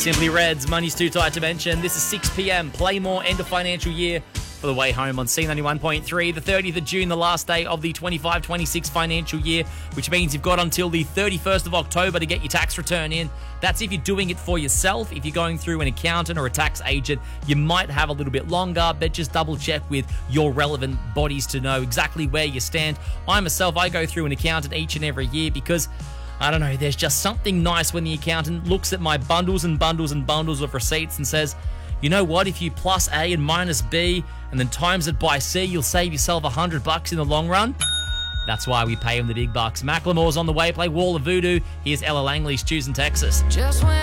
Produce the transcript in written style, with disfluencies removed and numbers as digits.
Simply Reds, money's too tight to mention. This is 6 p.m. Play more end of financial year for the way home on C91.3. The 30th of June, the last day of the 25-26 financial year, which means you've got until the 31st of October to get your tax return in. That's if you're doing it for yourself. If you're going through an accountant or a tax agent, you might have a little bit longer, but just double check with your relevant bodies to know exactly where you stand. I go through an accountant each and every year because I don't know, there's just something nice when the accountant looks at my bundles and bundles and bundles of receipts and says, you know what, if you plus A and minus B and then times it by C, you'll save yourself $100 in the long run. That's why we pay him the big bucks. Macklemore's on the way, play Wall of Voodoo. Here's Ella Langley's Choosing Texas. Just when